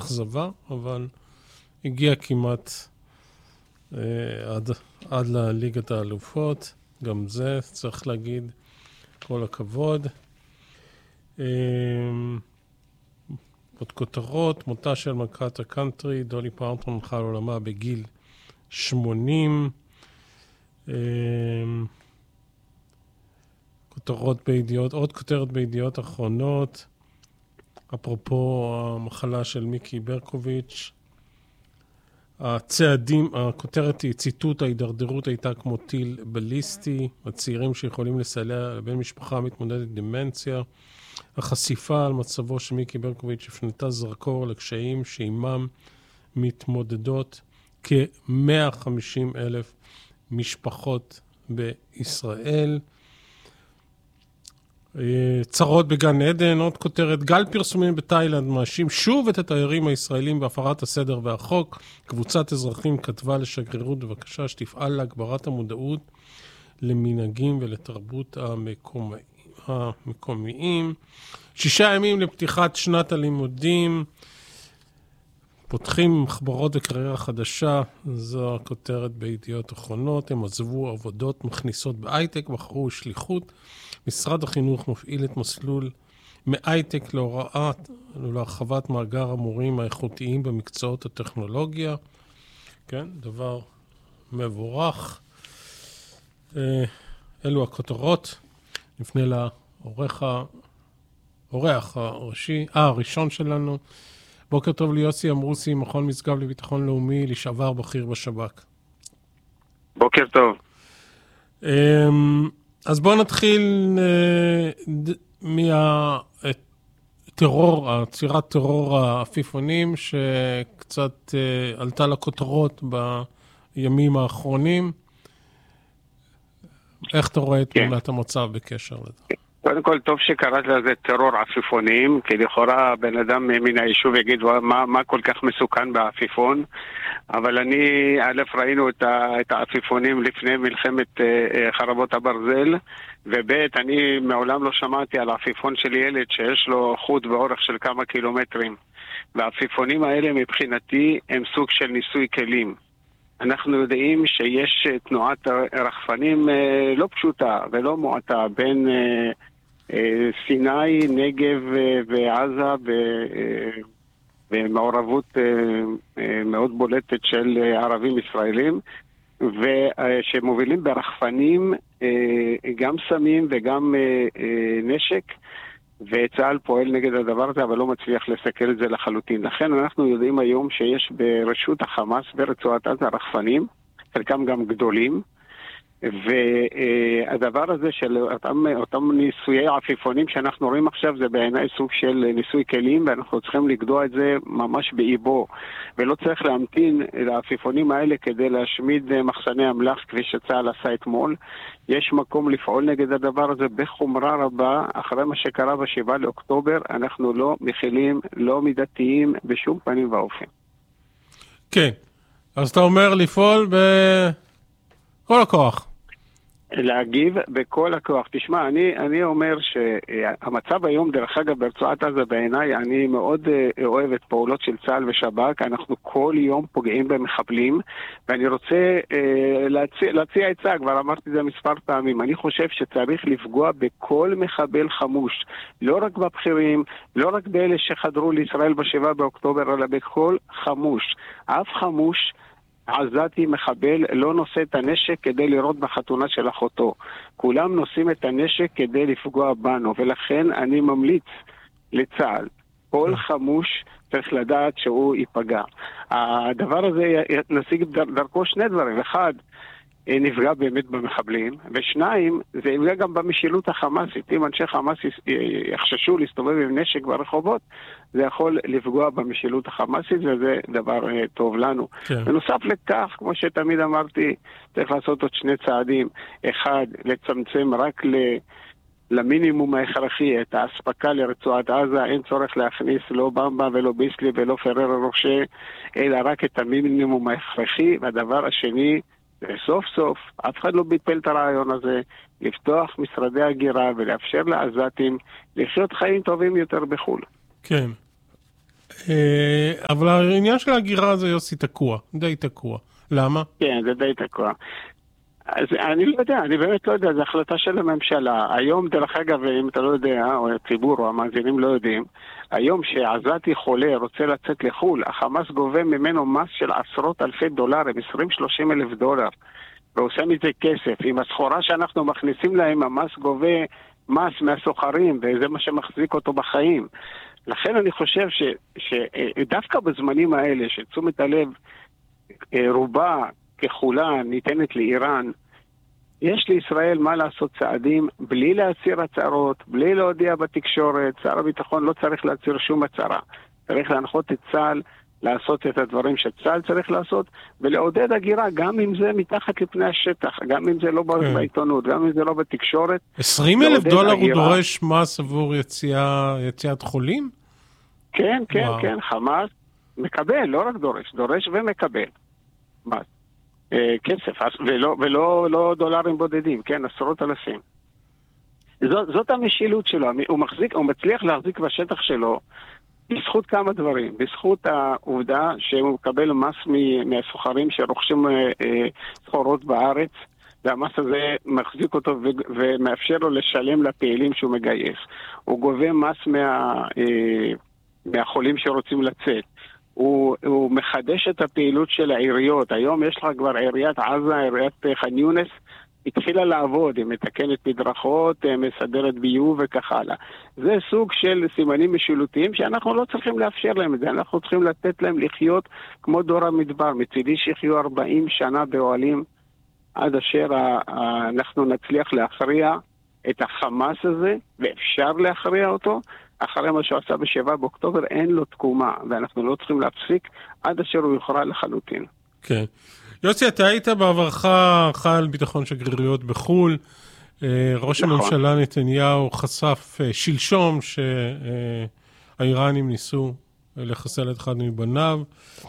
אכזבה, אבל הגיע כמעט עד לליגת האלופות. גם זה צריך להגיד כל הכבוד. עוד כותרות, מותה של מלכת הקאנטרי, דולי פרטון הלכה לעולמה בגיל 80. כותרות בידיעות, עוד כותרת בידיעות אחרונות, אפרופו המחלה של מיקי ברקוביץ', הצעדים, הכותרת היא ציטוט, ההידרדרות הייתה כמו טיל בליסטי, הצעירים שיכולים לסייע לבן משפחה מתמודדת דמנציה, החשיפה על מצבו של מיקי ברקוביץ' הפנתה זרקור לקשיים שעימם מתמודדות כ-150,000 משפחות בישראל. צרות בגן עדן, עוד כותרת, גל פרסומים בתאילנד מאשים שוב את התיירים הישראלים בהפרת הסדר והחוק. קבוצת אזרחים כתבה לשגרירות בבקשה שתפעל להגברת המודעות למנהגים ולתרבות המקומיים. 6 ימים לפתיחת שנת הלימודים, פותחים מחברות וקריירה חדשה, זו הכותרת בידיעות אחרונות. הם עזבו עבודות מכניסות בהייטק, בחרו שליחות. משרד החינוך מפעיל את מסלול מהייטק להרחבת מאגר המורים האיכותיים במקצועות הטכנולוגיה. כן, דבר מבורך. אלו הכותרות. נפנה לאורח הראשון שלנו. בוקר טוב ליוסי אמרוסי, מכון משגב לביטחון לאומי, לשעבר בכיר בשב"כ. בוקר טוב. אז בואו נתחיל מהטרור, עצירת טרור העפיפונים, שקצת עלתה לכותרות בימים האחרונים. איך אתה רואה את תמונת המצב בקשר לזה? קודם כל, טוב שקראת לזה טרור עפיפונים, כי לכאורה בן אדם מן היישוב יגיד מה כל כך מסוכן בעפיפון, אבל ראינו את העפיפונים לפני מלחמת חרבות הברזל, ובית, אני מעולם לא שמעתי על עפיפון של ילד שיש לו חוט באורך של כמה קילומטרים, והעפיפונים האלה מבחינתי הם סוג של ניסוי כלים. אנחנו יודעים שיש תנועת רחפנים לא פשוטה ולא מועטה בין סיני, נגב ועזה במעורבות מאוד בולטת של ערבים ישראלים, ושמובילים ברחפנים גם סמים וגם נשק, וצה"ל פועל נגד הדבר הזה אבל לא מצליח לסכל את זה לחלוטין. לכן אנחנו יודעים היום שיש ברשות החמאס ברצועת עזה רחפנים, חלקם גם גדולים, והדבר הזה של אותם ניסויי עפיפונים שאנחנו רואים עכשיו זה בעיניי סוג של ניסוי כלים, ואנחנו צריכים לגדוע את זה ממש באיבו, ולא צריך להמתין לעפיפונים האלה כדי להשמיד מחסני אמל"ח כפי שצה"ל עשה אתמול. יש מקום לפעול נגד הדבר הזה בחומרה רבה. אחרי מה שקרה ב7 לאוקטובר אנחנו לא מכילים, לא מידתיים בשום פנים ואופן. כן, אז אתה אומר לפעול בכל הכוח. להגיב בכל הכוח. תשמע, אני אומר שהמצב היום, דרך אגב, ברצועת עזה בעיניי, אני מאוד אוהב את פעולות של צה"ל ושב"כ. אנחנו כל יום פוגעים במחבלים, ואני רוצה להציע עצה, כבר אמרתי זה מספר פעמים. אני חושב שצריך לפגוע בכל מחבל חמוש, לא רק בבחירים, לא רק באלה שחדרו לישראל ב7 באוקטובר, אלא בכל חמוש. אף חמוש עזתי מחבל לא נושא את הנשק כדי לראות בחתונה של אחותו. כולם נושאים את הנשק כדי לפגוע בנו, ולכן אני ממליץ לצה"ל, כל חמוש צריך לדעת שהוא ייפגע. הדבר הזה נשיג דרכו שני דברים. אחד, נפגע באמת במחבלים, ושניים, זה יפגע גם במשילות החמאסית. אם אנשי חמאס יחששו להסתובב עם נשק ברחובות, זה יכול לפגוע במשילות החמאסית, וזה דבר טוב לנו. כן. בנוסף לכך, כמו שתמיד אמרתי, צריך לעשות עוד שני צעדים. אחד, לצמצם רק למינימום ההכרחי את ההספקה לרצועת עזה. אין צורך להכניס לא במבה ולא ביסלי ולא פררה רושה, אלא רק את המינימום ההכרחי. והדבר השני, וסוף סוף, אף אחד לא ביטל את הרעיון הזה, לפתוח משרדי הגירה ולאפשר לעזתים לחיות חיים טובים יותר בחו"ל. כן. אבל העניין של ההגירה הזה, יוסי, תקוע, די תקוע. למה? כן, זה די תקוע. אז אני לא יודע, אני באמת לא יודע, זו החלטה של הממשלה. היום, דרך אגב, אם אתה לא יודע, או הציבור או המאזינים לא יודעים, היום שעזתי חולה רוצה לצאת לחול, החמאס גובה ממנו מס של עשרות אלפי דולרים, 20-30 אלף דולר, ועושה מזה כסף. עם הסחורה שאנחנו מכניסים להם, המס גובה מס מהסוחרים, וזה מה שמחזיק אותו בחיים. לכן אני חושב שדווקא בזמנים האלה, שתשומת הלב רובה ככולה ניתנת לאיראן, יש לישראל מה לעשות צעדים בלי להצהיר הצהרות, בלי להודיע בתקשורת. שר הביטחון לא צריך להצהיר שום הצהרה. צריך להנחות את צה"ל לעשות את הדברים שצה"ל צריך לעשות, ולעודד הגירה, גם אם זה מתחת לפני השטח, גם אם זה לא בעיתונות, גם אם זה לא בתקשורת. 20,000 דולר הוא דורש מס עבור יציאת חולים? כן, כן, כן, חמאס מקבל, לא רק דורש ומקבל מס. כסף, ולא דולרים בודדים, כן, עשרות אלפים. זאת המשילות שלו, הוא מצליח להחזיק בשטח שלו בזכות כמה דברים, בזכות העובדה שהוא מקבל מס מהסוחרים שרוכשים סחורות בארץ, והמס הזה מחזיק אותו ומאפשר לו לשלם לפעילים שהוא מגייס. הוא גובה מס מהחולים שרוצים לצאת. הוא מחדש את הפעילות של העיריות. היום יש לך כבר עיריית עזה, עיריית ח'אן יונס, התחילה לעבוד, היא מתקנת מדרכות, מסדרת ביוב וכך הלאה. זה סוג של סימנים משילותיים שאנחנו לא צריכים לאפשר להם את זה, אנחנו צריכים לתת להם לחיות כמו דור המדבר, מצידי שיחיו 40 שנה באוהלים, עד אשר אנחנו נצליח להכריע את החמאס הזה, ואפשר להכריע אותו, אחרי מה שהוא עשה ב7 באוקטובר, אין לו תקומה, ואנחנו לא צריכים להפסיק עד אשר הוא יוכרע לחלוטין. כן. יוסי, אתה היית בעברך חייל ביטחון שגרירויות בחול. ראש הממשלה נתניהו חשף שלשום שהאיראנים ניסו לחסל את אחד מבניו.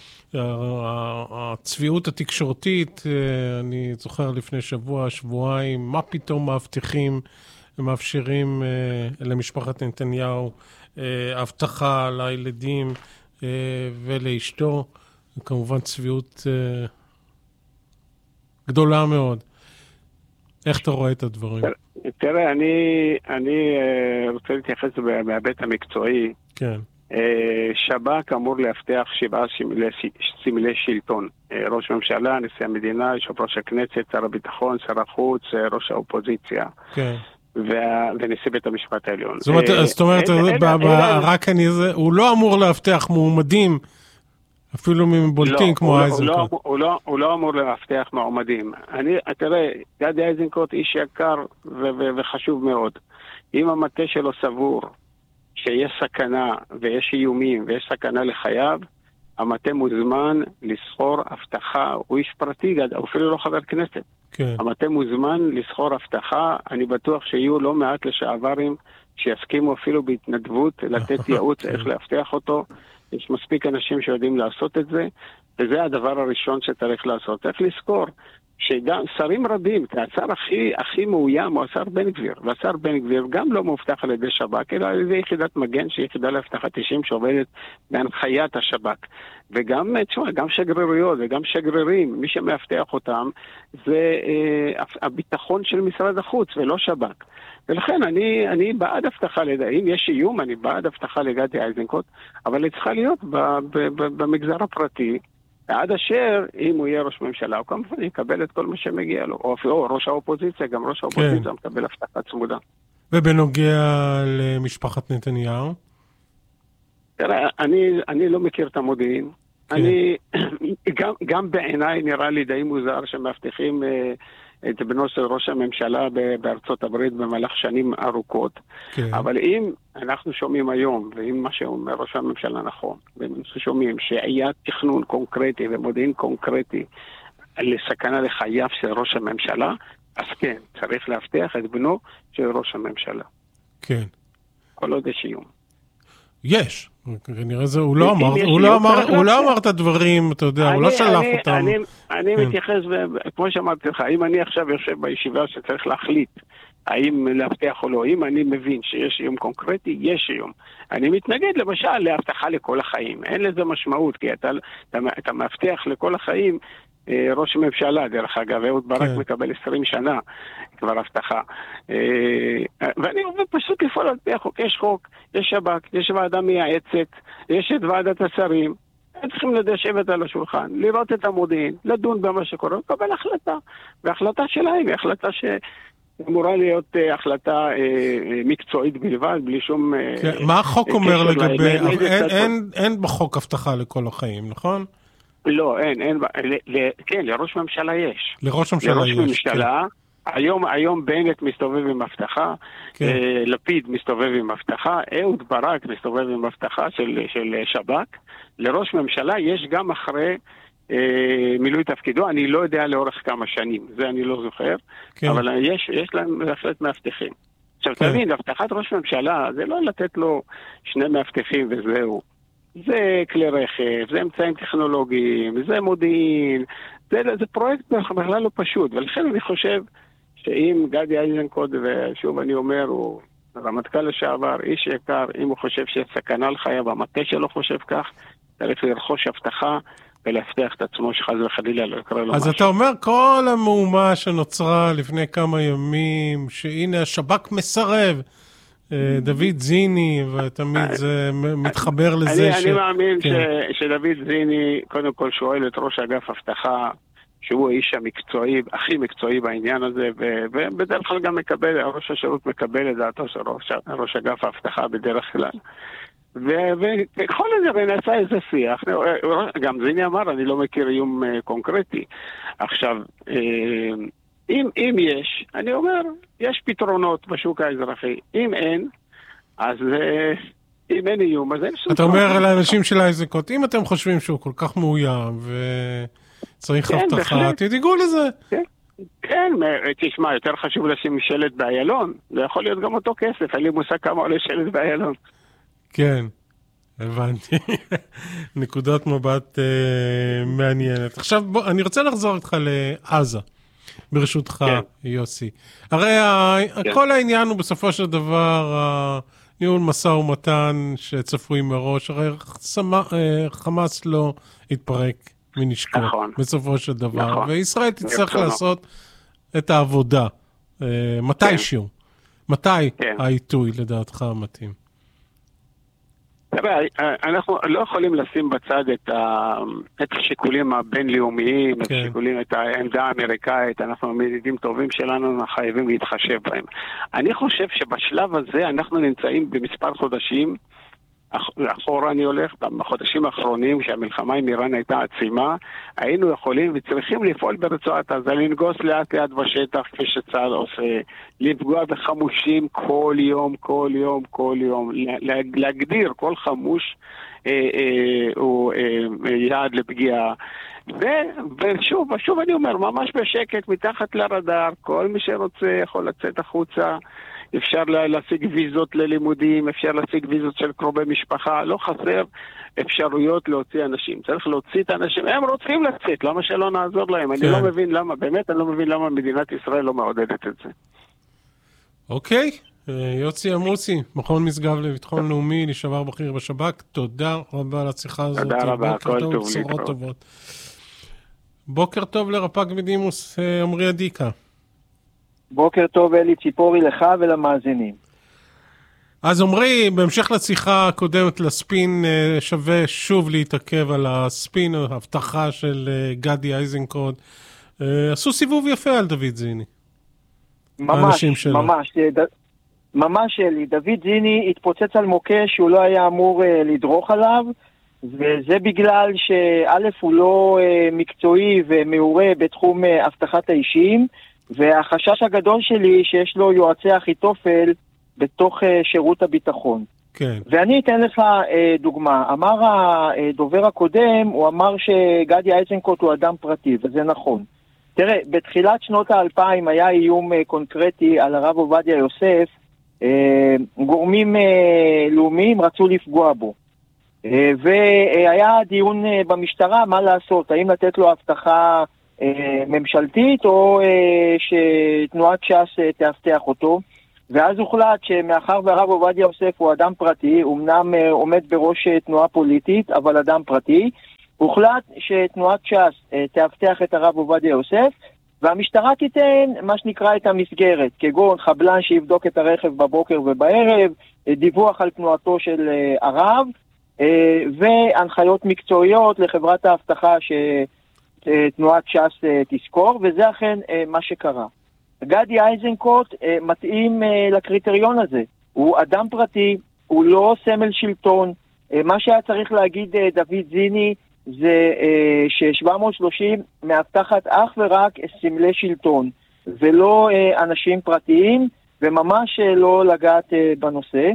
הצביעות התקשורתית, אני זוכר לפני שבועיים, מה פתאום מאפשרים למשפחת נתניהו הבטחה לילדים ולאשתו. כמובן צביעות גדולה מאוד. איך אתה רואה את הדברים? תראה, אני רוצה להתייחס בהיבט המקצועי. כן. שב"כ אמור להבטיח 7 סמלי שלטון. ראש הממשלה, נשיא המדינה, יושב ראש הכנסת, שר הביטחון, שר החוץ, ראש האופוזיציה. כן. ונשיא בית המשפט העליון. זאת אומרת, רק הוא לא אמור להבטיח מועמדים, אפילו מבולטים כמו אייזנקוט. הוא לא אמור להבטיח מועמדים. תראה, גדי אייזנקוט איש יקר וחשוב מאוד. אם המטה שלו סבור שיש סכנה ויש איומים ויש סכנה לחייו, המטה מוזמן לסחור הבטחה. הוא איש פרטי, הוא אפילו לא חבר כנסת. כן. המטה מוזמן לסחור הבטחה. אני בטוח שיהיו לא מעט לשעברים שיסכימו אפילו בהתנדבות לתת ייעוץ איך להבטיח אותו. יש מספיק אנשים שיודעים לעשות את זה, וזה הדבר הראשון שצריך לעשות. צריך לזכור שגם שרים רבים, השר הכי מאוים הוא השר בן גביר, והשר בן גביר גם לא מובטח על ידי שב"כ, אלא על ידי יחידת מגן, שהיא יחידה לאבטחת אישים שעובדת בהנחיית השב"כ. וגם, גם שגרירויות וגם שגרירים, מי שמאבטח אותם זה הביטחון של משרד החוץ ולא שב"כ. ולכן אני בעד הבטחה, אם יש איום, אני בעד הבטחה לגדי אייזנקוט, אבל היא צריכה להיות במגזר הפרטי, עד אשר, אם הוא יהיה ראש ממשלה, הוא כמובן יקבל את כל מה שמגיע לו. או אפילו ראש האופוזיציה, גם ראש האופוזיציה מקבל הבטחה צמודה. ובנוגע למשפחת נתניהו? תראה, אני לא מכיר את המודיעין. גם בעיניי נראה לי די מוזר שמבטיחים את בנו של ראש הממשלה בארצות הברית במהלך שנים ארוכות. אבל אם אנחנו שומעים היום, ואם מה שאומר ראש הממשלה נכון, ואנחנו שומעים שהיה תכנון קונקרטי ומודיעין קונקרטי לסכנה לחייו של ראש הממשלה, אז כן, צריך להבטיח את בנו של ראש הממשלה. כן. כל עוד יש איום. יש. כנראה זה, הוא לא אמר את הדברים, אתה יודע, הוא לא שלח אותם. אני מתייחס, כמו שאמרתי לך, אם אני עכשיו יושב בישיבה שצריך להחליט האם להבטיח או לא. אם אני מבין שיש איום קונקרטי, יש איום. אני מתנגד למשל להבטחה לכל החיים. אין לזה משמעות, כי אתה מבטיח לכל החיים. ראש הממשלה, דרך אגב, אהוד ברק מקבל 20 שנה כבר הבטחה. ואני אומר פשוט לפעול על פי החוק. יש חוק, יש שב"כ, יש ועדה מייעצת, יש את ועדת השרים. הם צריכים לשבת על השולחן, לראות את המודיעין, לדון במה שקורה, לקבל החלטה. וההחלטה שלהם היא החלטה שאמורה להיות החלטה מקצועית בלבד, בלי שום... מה החוק אומר לגבי... אין בחוק הבטחה לכל החיים, נכון? לא, אין. כן, לראש ממשלה יש. לראש ממשלה יש, כן. היום בנט מסתובב עם הבטחה, לפיד מסתובב עם הבטחה, אהוד ברק מסתובב עם הבטחה של שב"כ. לראש ממשלה יש גם אחרי מילוי תפקידו, אני לא יודע לאורך כמה שנים, זה אני לא זוכר, אבל יש להם בהחלט מאבטחים. עכשיו תבין, הבטחת ראש ממשלה זה לא לתת לו 2 מאבטחים וזהו. זה כלי רכב, זה אמצעים טכנולוגיים, זה מודיעין, זה פרויקט בכלל לא פשוט, ולכן אני חושב שאם גדי איזנקוט, ושוב אני אומר, הוא רמטכ"ל לשעבר, איש יקר, אם הוא חושב שיש סכנה לחייו, המטה שלו חושב כך, צריך לרכוש הבטחה ולהבטיח את עצמו שחז וחלילה לא יקרה לו משהו. אז אתה אומר, כל המהומה שנוצרה לפני כמה ימים, שהנה השב"כ מסרב, דוד זיני, ותמיד זה מתחבר לזה אני מאמין שדוד זיני, קודם כל שואל את ראש אגף הבטחה, שהוא האיש המקצועי, הכי מקצועי בעניין הזה, ובדרך כלל גם ראש השירות מקבל את דעתו של ראש אגף ההבטחה בדרך כלל. וכל זה ונעשה איזה שיח, גם זיני אמר, אני לא מכיר איום קונקרטי. עכשיו, אם יש, אני אומר, יש פתרונות בשוק האזרחי. אם אין, אז אם אין איום, אז אין שום... אתה אומר לאנשים של איזנקוט, אם אתם חושבים שהוא כל כך מאוים וצריך הבטחה, תדאגו לזה. כן, תשמע, יותר חשוב לשים שלט באיילון. זה יכול להיות גם אותו כסף, אין לי מושג כמה עולה שלט באיילון. כן, הבנתי. נקודת מבט מעניינת. עכשיו, אני רוצה לחזור איתך לעזה. ברשותך, יוסי. הרי כל העניין הוא בסופו של דבר ניהול משא ומתן שצפוי מראש, הרי חמאס לא יתפרק מנשקו בסופו של דבר, וישראל תצטרך לעשות את העבודה מתישהו. מתי העיתוי לדעתך המתאים? תראה, אנחנו לא יכולים לשים בצד את השיקולים הבינלאומיים, את השיקולים, את העמדה האמריקאית, אנחנו מדידים טובים שלנו, אנחנו חייבים להתחשב בהם. אני חושב שבשלב הזה אנחנו נמצאים במספר חודשים, אחורה אני הולך, בחודשים האחרונים, כשהמלחמה עם איראן הייתה עצימה, היינו יכולים וצריכים לפעול ברצועת עזה, לנגוס לאט לאט בשטח, כפי שצה"ל עושה, לפגוע בחמושים כל יום, להגדיר כל חמוש הוא יעד לפגיעה. ושוב אני אומר, ממש בשקט, מתחת לרדאר, כל מי שרוצה יכול לצאת החוצה, אפשר להשיג ויזות ללימודים, אפשר להשיג ויזות של קרובי משפחה, לא חסר אפשרויות להוציא אנשים. צריך להוציא את האנשים, הם רוצים לצאת, למה שלא נעזור להם? אני לא מבין למה, באמת אני לא מבין למה מדינת ישראל לא מעודדת את זה. אוקיי, יוסי עמוסי, מכון משגב לביטחון לאומי, לשעבר בכיר בשב"כ, תודה רבה על השיחה הזאת. תודה רבה, הכל טוב להתראות. בוקר טוב לרפ"ק בדימוס עמרי אדיקה. בוקר טוב אלי ציפורי לך ולמאזינים. אז עמרי, בהמשך לשיחה הקודמת לספין, שווה שוב להתעכב על הספין, ההבטחה של גדי איזנקוט. עשו סיבוב יפה על דוד זיני. ממש אלי. דוד זיני התפוצץ על מוקש שהוא לא היה אמור לדרוך עליו, וזה בגלל שא' הוא לא מקצועי ומעורה בתחום הבטחת האישיים, והחשש הגדול שלי שיש לו יועצי אחיתופל בתוך שירות הביטחון. כן. ואני אתן לך דוגמה. אמר הדובר הקודם, הוא אמר שגדי איזנקוט הוא אדם פרטי, וזה נכון. תראה, בתחילת שנות ה-2000 היה איום קונקרטי על הרב עובדיה יוסף, גורמים לאומיים רצו לפגוע בו. והיה דיון במשטרה מה לעשות, האם לתת לו הבטחה ממשלתית, או שתנועת ש"ס תאבטח אותו. ואז הוחלט שמאחר והרב עובדיה יוסף הוא אדם פרטי, אמנם עומד בראש תנועה פוליטית, אבל אדם פרטי, הוחלט שתנועת ש"ס תאבטח את הרב עובדיה יוסף, והמשטרה תיתן מה שנקרא את המסגרת, כגון חבלן שיבדוק את הרכב בבוקר ובערב, דיווח על תנועתו של הרב, והנחיות מקצועיות לחברת האבטחה שתנועת ש"ס תזכור, וזה אכן מה שקרה. גדי איזנקוט מתאים לקריטריון הזה. הוא אדם פרטי, הוא לא סמל שלטון. מה שהיה צריך להגיד דוד זיני זה ש-730 מאבטחת אך ורק סמלי שלטון, ולא אנשים פרטיים, וממש לא לגעת בנושא.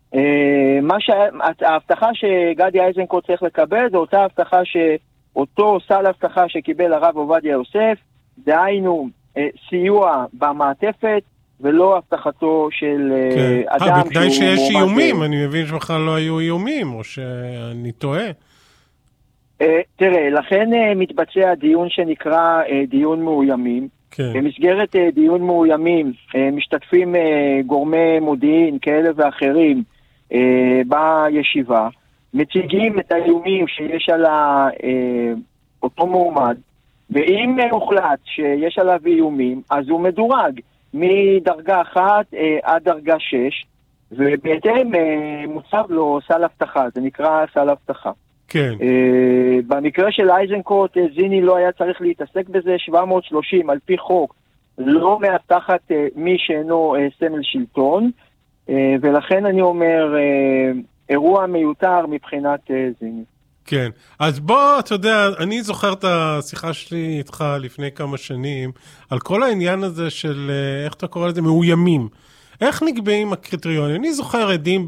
ההבטחה שגדי איזנקוט צריך לקבל זה אותה הבטחה שאותו סל הבטחה שקיבל הרב עובדיה יוסף, דהיינו סיוע במעטפת, ולא הבטחתו של אדם שהוא... בכדי שיש איומים, אני מבין שבכלל לא היו איומים, או שאני טועה. תראה, לכן מתבצע דיון שנקרא דיון מאוימים. במסגרת דיון מאוימים משתתפים גורמי מודיעין כאלה ואחרים בישיבה, מציגים את האיומים שיש על אותו מועמד, ואם הוחלט שיש עליו איומים, אז הוא מדורג מדרגה 1 עד דרגה 6, ובהתאם מוצב לו סל הבטחה, זה נקרא סל הבטחה. כן. במקרה של איזנקוט, זיני לא היה צריך להתעסק בזה. 730 על פי חוק לא מאבטחת מי שאינו סמל שלטון, ולכן אני אומר, אירוע מיותר מבחינת זיני. כן, אז בוא, אתה יודע, אני זוכר את השיחה שלי איתך לפני כמה שנים, על כל העניין הזה של, איך אתה קורא לזה, מאוימים. איך נקבעים הקריטריונים? אני זוכר עדים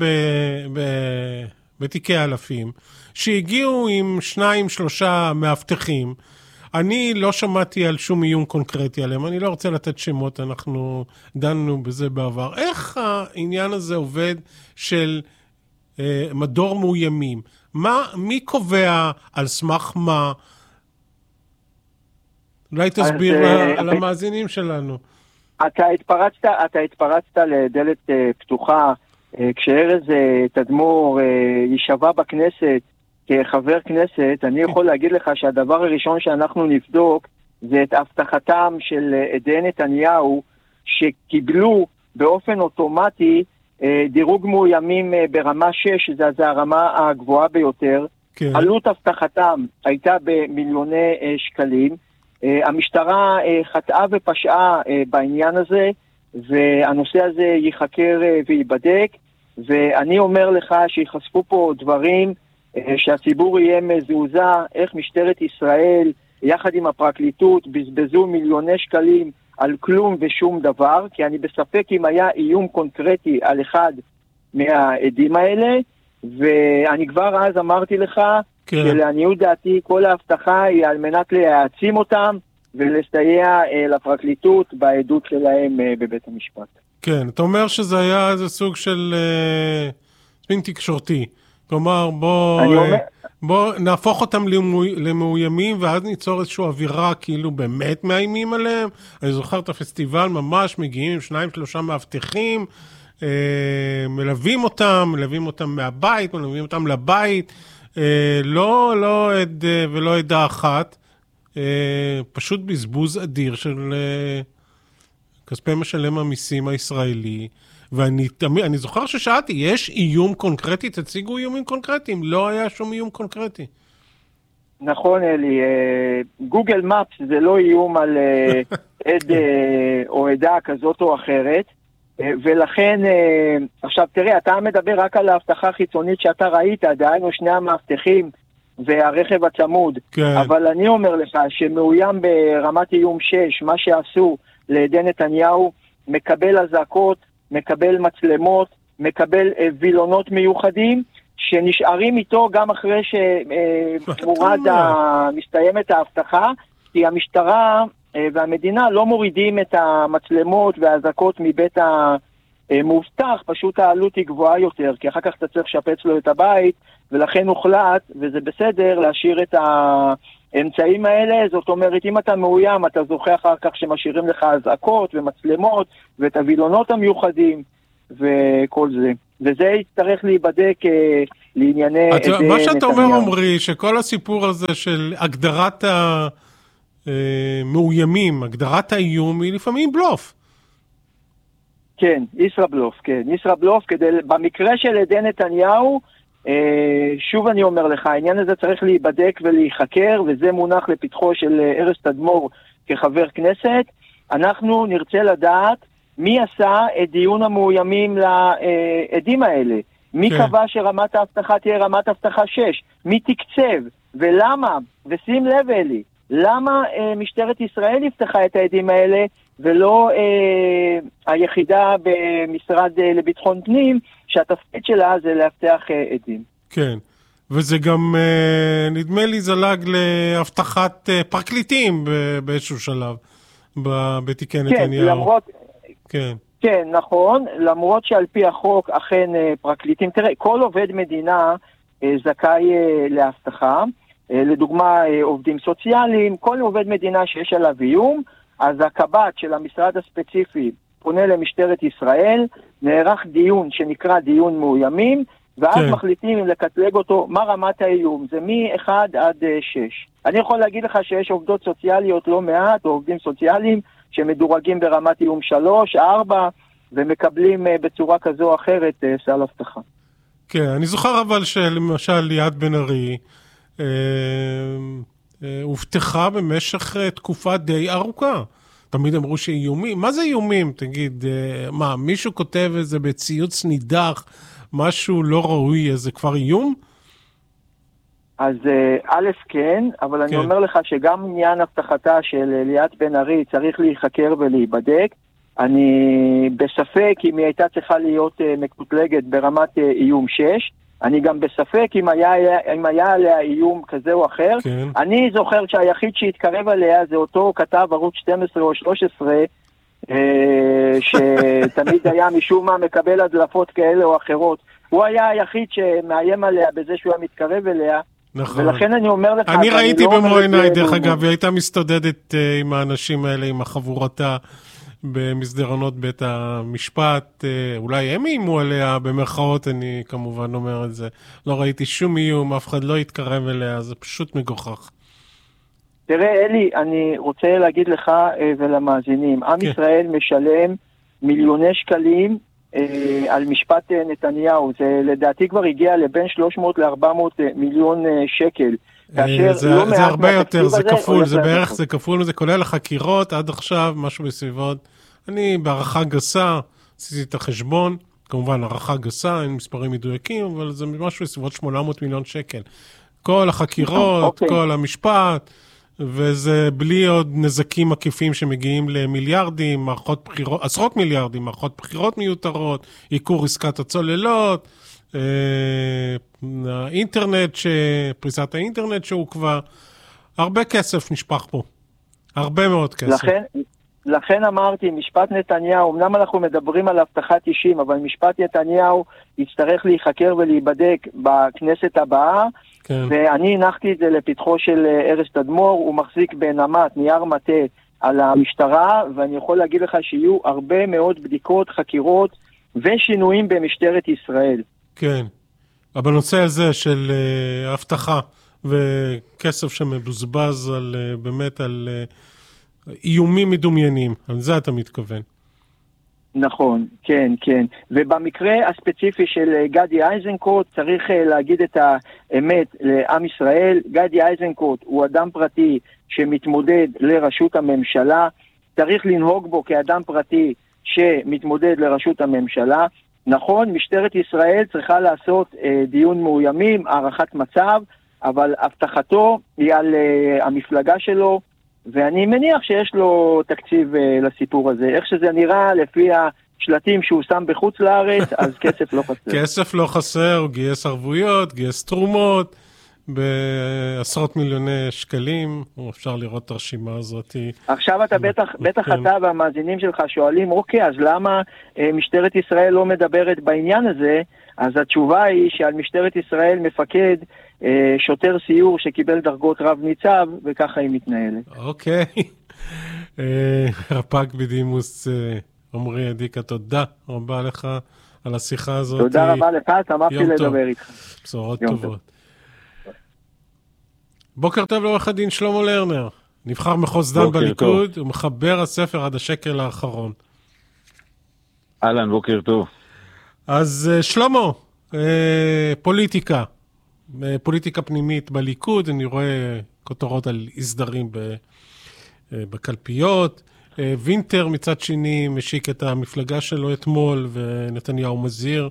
בתיקי אלפים, שהגיעו עם 2-3 מאבטחים. אני לא שמעתי על שום איום קונקרטי עליהם, אני לא רוצה לתת שמות, אנחנו דנו בזה בעבר. איך העניין הזה עובד של מדור מאוימים? מי קובע על סמך מה? אולי תסביר למאזינים שלנו. אתה התפרצת לדלת פתוחה, כשארז תדמור יישבע בכנסת כחבר כנסת. אני יכול להגיד לך שהדבר הראשון שאנחנו נבדוק זה את הבטחתם של עדי נתניהו, שקיבלו באופן אוטומטי דירוג מאוימים ברמה 6, זה הרמה הגבוהה ביותר. כן. עלות הבטחתם הייתה במיליוני שקלים. המשטרה חטאה ופשעה בעניין הזה, והנושא הזה ייחקר וייבדק, ואני אומר לך שיחשפו פה דברים שהציבור יהיה מזועזע, איך משטרת ישראל יחד עם הפרקליטות בזבזו מיליוני שקלים על כלום ושום דבר, כי אני בספק אם היה איום קונקרטי על אחד מהעדים האלה, ואני כבר אז אמרתי לך, כן. שלעניות דעתי כל ההבטחה היא על מנת להעצים אותם, ולסייע לפרקליטות בעדות שלהם בבית המשפט. כן, אתה אומר שזה היה איזה סוג של ספין תקשורתי. כלומר, בוא נהפוך אותם למאוימים, ואז ניצור איזושהי אווירה כאילו באמת מאיימים עליהם. אני זוכר את הפסטיבל, ממש מגיעים 2-3 מאבטחים, מלווים אותם מהבית, מלווים אותם לבית, לא עד ולא עדה אחת, פשוט בזבוז אדיר של כספי משלם המיסים הישראלי. ואני זוכר ששאלתי, יש איום קונקרטי? תציגו איומים קונקרטיים. לא היה שום איום קונקרטי. נכון, אלי. גוגל מפס זה לא איום על עד או עדה כזאת או אחרת. ולכן, עכשיו תראה, אתה מדבר רק על ההבטחה החיצונית שאתה ראית, דהיינו 2 המאבטחים והרכב הצמוד. כן. אבל אני אומר לך שמאוים ברמת איום 6, מה שעשו לעדי נתניהו, מקבל הזעקות, מקבל מצלמות, מקבל וילונות מיוחדים, שנשארים איתו גם אחרי מסתיימת ההבטחה, כי המשטרה והמדינה לא מורידים את המצלמות והזעקות מבית המובטח, פשוט העלות היא גבוהה יותר, כי אחר כך אתה צריך לשפץ לו את הבית, ולכן הוחלט, וזה בסדר, להשאיר את האמצעים האלה, זאת אומרת, אם אתה מאוים, אתה זוכה אחר כך שמשאירים לך אזעקות ומצלמות ואת הווילונות המיוחדים וכל זה. וזה יצטרך להיבדק לענייני נתניהו. מה שאתה אומר, עומרי, שכל הסיפור הזה של הגדרת המאוימים, הגדרת האיום, היא לפעמים בלוף. כן, ישראבלוף, כן. ישראבלוף, במקרה של עדי נתניהו, שוב אני אומר לך, העניין הזה צריך להיבדק ולהיחקר, וזה מונח לפתחו של ארז תדמור כחבר כנסת. אנחנו נרצה לדעת מי עשה את דיון המאוימים לעדים האלה. מי קבע שרמת האבטחה תהיה רמת אבטחה 6? מי תקצב? ולמה? ושים לב אלי, למה משטרת ישראל נפתחה את העדים האלה ולא היחידה במשרד לביטחון פנים, שהתפקיד שלה זה להבטח עדים. כן, וזה גם נדמה לי זלג להבטחת פרקליטים באיזשהו שלב בתיקי נתניהו. למרות... כן. כן, נכון, למרות שעל פי החוק אכן פרקליטים, תראה, כל עובד מדינה זכאי להבטחה, לדוגמה עובדים סוציאליים, כל עובד מדינה שיש עליו איום, אז הקב"ט של המשרד הספציפי פונה למשטרת ישראל, נערך דיון שנקרא דיון מאוימים, ואז מחליטים אם לקטלג אותו מה רמת האיום, זה מ-1 עד 6. אני יכול להגיד לך שיש עובדות סוציאליות לא מעט, או עובדים סוציאליים, שמדורגים ברמת איום 3, 4, ומקבלים בצורה כזו או אחרת סל הבטחה. כן, אני זוכר אבל שלמשל ליאת בן ארי הובטחה במשך תקופה די ארוכה. תמיד אמרו שאיומים. מה זה איומים? תגיד, מה, מישהו כותב איזה בציוץ נידח, משהו לא ראוי, זה כבר איום? אז א' כן, אבל אני אומר לך שגם עניין הבטחתה של ליאת בן ארי צריך להיחקר ולהיבדק. אני בספק אם היא הייתה צריכה להיות מקוטלגת ברמת איום 6. אני גם בספק אם היה עליה איום כזה או אחר. כן. אני זוכר שהיחיד שהתקרב עליה זה אותו כתב ערוץ 12 או 13, שתמיד היה משום מה מקבל הדלפות כאלה או אחרות. הוא היה היחיד שמאיים עליה בזה שהוא היה מתקרב אליה. נכון. ולכן אני אומר לך... אני ראיתי במו עיניי, דרך אגב, היא הייתה מסתודדת עם האנשים האלה, עם החבורתה במסדרונות בית המשפט. אולי הם איימו עליה, במרכאות, אני כמובן אומר את זה. לא ראיתי שום איום, אף אחד לא התקרב אליה, זה פשוט מגוחך. תראה, אלי, אני רוצה להגיד לך ולמאזינים, עם ישראל משלם מיליוני שקלים על משפט נתניהו. זה לדעתי כבר הגיע לבין 300 ל-400 מיליון שקל. זה הרבה יותר, זה כפול, זה בערך, זה כפול, זה כולל החקירות עד עכשיו, משהו בסביבות. אני בערכה גסה, עשיתי את החשבון, כמובן ערכה גסה, אין מספרים מדויקים, אבל זה משהו בסביבות 800 מיליון שקל. כל החקירות, כל המשפט, וזה בלי עוד נזקים עקיפים שמגיעים למיליארדים, מערכות בחירות, עשרות מיליארדים, מערכות בחירות מיותרות, עיקור עסקת הצוללות, האינטרנט, פריסת האינטרנט שהוא כבר, הרבה כסף נשפך פה, הרבה מאוד כסף. לכן אמרתי, משפט נתניהו, אמנם אנחנו מדברים על הבטחת אישים, אבל משפט נתניהו יצטרך להיחקר ולהיבדק בכנסת הבאה, כן. ואני הנחתי את זה לפתחו של ארז תדמור, הוא מחזיק בנמת, נייר מטה על המשטרה, ואני יכול להגיד לך שיהיו הרבה מאוד בדיקות, חקירות ושינויים במשטרת ישראל. כן, אבל בנושא הזה של הבטחה וכסף שמבוזבז על, באמת על איומים מדומיינים, על זה אתה מתכוון. נכון, כן, כן. ובמקרה הספציפי של גדי איזנקוט, צריך להגיד את האמת לעם ישראל. גדי איזנקוט הוא אדם פרטי שמתמודד לראשות הממשלה, צריך לנהוג בו כאדם פרטי שמתמודד לראשות הממשלה. נכון, משטרת ישראל צריכה לעשות דיון מאוימים, הערכת מצב, אבל הבטחתו היא על המפלגה שלו, ואני מניח שיש לו תקציב לסיפור הזה. איך שזה נראה לפי השלטים שהוא שם בחוץ לארץ, אז כסף לא חסר. כסף לא חסר, הוא גייס ערבויות, גייס תרומות, בעשרות מיליוני שקלים, אפשר לראות את הרשימה הזאת. עכשיו אתה בטח אתה והמאזינים שלך שואלים, אוקיי, אז למה משטרת ישראל לא מדברת בעניין הזה? אז התשובה היא שעל משטרת ישראל מפקד שוטר סיור שקיבל דרגות רב ניצב, וככה היא מתנהלת. אוקיי. רפ"ק בדימוס עמרי אדיקה, תודה רבה לך על השיחה הזאת. תודה רבה לך, שמחתי לדבר איתך. בשורות טובות. בוקר טוב לעורך הדין שלמה לרנר, נבחר מחוז דן בליכוד ומחבר הספר עד השקל האחרון. אהלן, בוקר טוב. אז שלמה, פוליטיקה פנימית בליכוד, אני רואה כותרות על הסדרים בקלפיות, וינטר מצד שני משיק את המפלגה שלו אתמול, ונתניהו מזהיר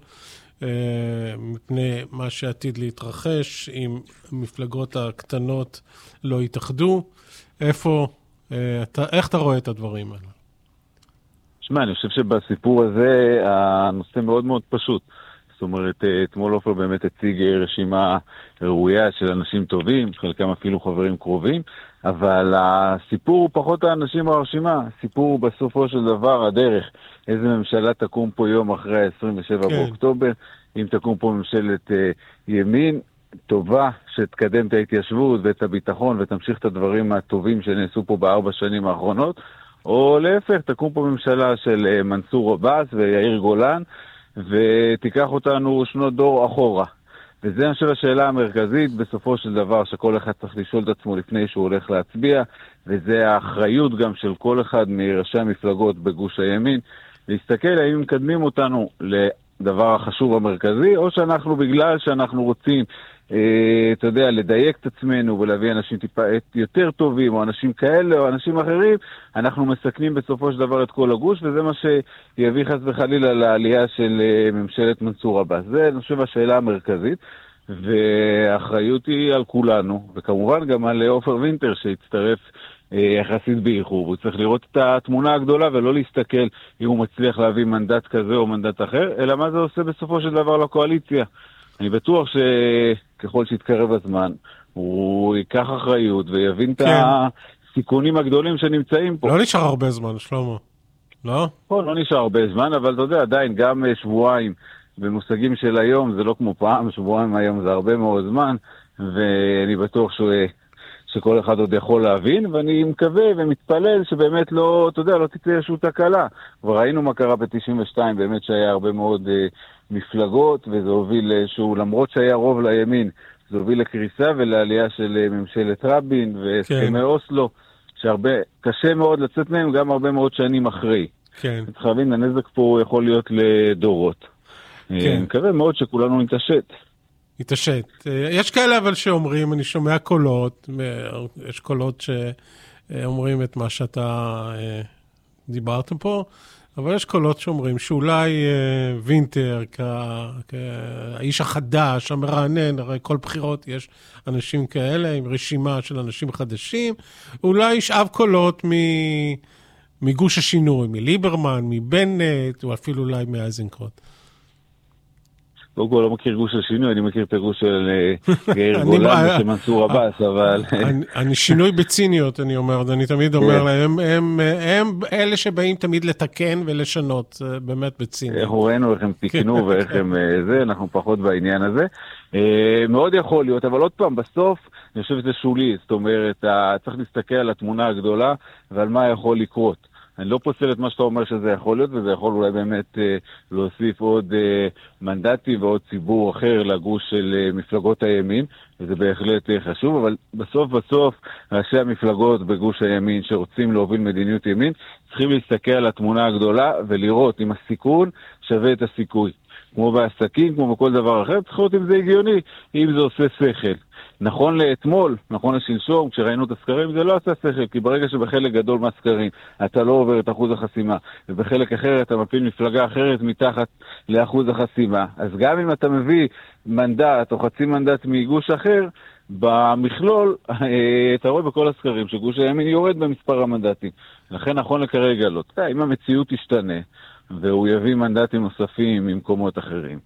מפני מה שעתיד להתרחש אם המפלגות הקטנות לא יתאחדו. איך אתה רואה את הדברים האלה? שמע, אני חושב שבסיפור הזה הנושא מאוד מאוד פשוט. זאת אומרת, אתמול עופר באמת הציג רשימה ראויה של אנשים טובים, חלקם אפילו חברים קרובים, אבל הסיפור הוא פחות האנשים ברשימה, הסיפור הוא בסופו של דבר הדרך. איזה ממשלה תקום פה יום אחרי ה-27 באוקטובר, אם תקום פה ממשלת ימין טובה שתקדם את ההתיישבות ואת הביטחון ותמשיך את הדברים הטובים שנעשו פה ב4 שנים האחרונות, או להפך, תקום פה ממשלה של מנסור עבאס ויאיר גולן, ותיקח אותנו שנות דור אחורה. וזה אני חושב השאלה המרכזית בסופו של דבר שכל אחד צריך לשאול את עצמו לפני שהוא הולך להצביע, וזה האחריות גם של כל אחד מראשי המפלגות בגוש הימין, להסתכל האם מקדמים אותנו לדבר החשוב המרכזי, או שאנחנו בגלל שאנחנו רוצים אתה יודע, לדייק את עצמנו ולהביא אנשים טיפה יותר טובים, או אנשים כאלה, או אנשים אחרים, אנחנו מסכנים בסופו של דבר את כל הגוש, וזה מה שיביא חס וחלילה לעלייה של ממשלת מנסור עבאס. זה, אני חושב, השאלה המרכזית, והאחריות היא על כולנו, וכמובן גם על עופר וינטר שהצטרף יחסית באיחור. הוא צריך לראות את התמונה הגדולה ולא להסתכל אם הוא מצליח להביא מנדט כזה או מנדט אחר, אלא מה זה עושה בסופו של דבר לקואליציה. אני בטוח שככל שיתקרב הזמן, הוא ייקח אחריות ויבין את הסיכונים הגדולים שנמצאים פה. לא נשאר הרבה זמן, שלמה. לא? לא נשאר הרבה זמן, אבל אתה יודע, עדיין גם שבועיים במושגים של היום, זה לא כמו פעם, שבועיים היום זה הרבה מאוד זמן, ואני בטוח שכל אחד עוד יכול להבין, ואני מקווה ומתפלל שבאמת לא, אתה יודע, לא תצא איזושהי תקלה. כבר ראינו מה קרה ב-92, באמת שהיה הרבה מאוד מפלגות, וזה הוביל שהוא, למרות שהיה רוב לימין, זה הוביל לקריסה ולעלייה של ממשלת רבין והסכמי אוסלו, שהרבה, קשה מאוד לצאת מהם גם הרבה מאוד שנים אחרי. כן. צריך להבין, הנזק פה יכול להיות לדורות. אני מקווה מאוד שכולנו נתעשת. יש כאלה אבל שאומרים, אני שומע קולות, יש קולות שאומרים את מה שאתה דיברת פה, אבל יש קולות שאומרים שאולי וינטר, האיש החדש, המרענן, הרי כל בחירות יש אנשים כאלה, עם רשימה של אנשים חדשים, אולי ישאב קולות מגוש השינוי, מליברמן, מבנט, או אפילו אולי מאיזנקוט. קודם כל לא מכיר גוש השינוי, אני מכיר את הגוש של יאיר גולן ושל מנסור עבאס, אבל... אני שינוי בציניות, אני אומר, אני תמיד אומר להם, הם אלה שבאים תמיד לתקן ולשנות, באמת בציניות. איך ראינו איך הם תיקנו ואיך הם זה, אנחנו פחות בעניין הזה. מאוד יכול להיות, אבל עוד פעם, בסוף, אני חושב שזה שולי, זאת אומרת, צריך להסתכל על התמונה הגדולה ועל מה יכול לקרות. אני לא פוסל את מה שאתה אומר שזה יכול להיות, וזה יכול אולי באמת להוסיף עוד מנדטים ועוד ציבור אחר לגוש של מפלגות הימין, וזה בהחלט חשוב, אבל בסוף ראשי המפלגות בגוש הימין שרוצים להוביל מדיניות ימין, צריכים להסתכל על התמונה הגדולה ולראות אם הסיכון שווה את הסיכוי. כמו בעסקים, כמו בכל דבר אחר, צריך לראות אם זה הגיוני, אם זה עושה שכל. נכון לאתמול, נכון לשלשום, כשראינו את הסקרים, זה לא עשה שכל, כי ברגע שבחלק גדול מהסקרים אתה לא עובר את אחוז החסימה, ובחלק אחר אתה מפיל מפלגה אחרת מתחת לאחוז החסימה, אז גם אם אתה מביא מנדט או חצי מנדט מגוש אחר, במכלול אתה רואה בכל הסקרים שגוש הימין יורד במספר המנדטים. לכן נכון לכרגע לא. אם המציאות תשתנה, והוא יביא מנדטים נוספים ממקומות אחרים,